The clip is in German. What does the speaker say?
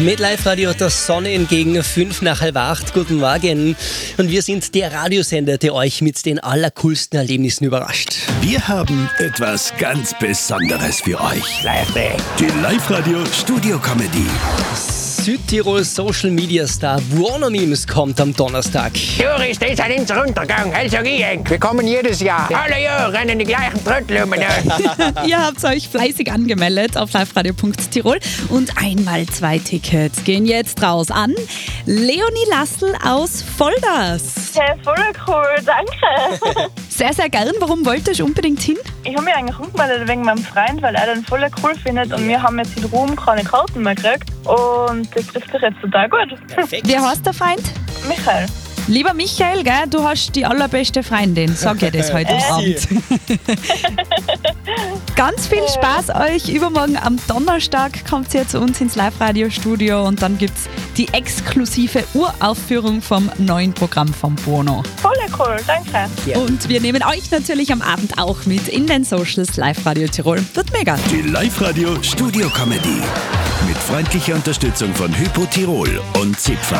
Mit Live-Radio der Sonne entgegen, 7:55. Guten Morgen. Und wir sind der Radiosender, der euch mit den allercoolsten Erlebnissen überrascht. Wir haben etwas ganz Besonderes für euch. Die Live-Radio Studio Comedy. Südtirol Social Media Star Buono Memes kommt am Donnerstag. Juri, steht an ins Untergang, also gehen. Wir kommen jedes Jahr. Alle Jahre rennen die gleichen Tröttel um. Ihr habt euch fleißig angemeldet auf liveradio.tirol und 1x2 Tickets gehen jetzt raus an Leonie Lassl aus Volders. Hey, voll cool, danke. Sehr, sehr gern. Warum wolltest du unbedingt hin? Ich habe mich eigentlich umgemeldet wegen meinem Freund, weil er den voll cool findet und wir haben jetzt in Rom keine Karten mehr gekriegt und das trifft sich jetzt total gut. Perfekt. Wer heißt der Freund? Michael. Lieber Michael, gell, du hast die allerbeste Freundin. Sag ihr das heute am Abend. Ganz viel Spaß euch. Übermorgen am Donnerstag kommt ihr zu uns ins Live-Radio-Studio und dann gibt es die exklusive Uraufführung vom neuen Programm von Buono. Voll cool, danke. Ja. Und wir nehmen euch natürlich am Abend auch mit in den Socials Live-Radio Tirol. Wird mega. Die Live-Radio Studio Comedy. Mit freundlicher Unterstützung von Hypo Tirol und Zipfer.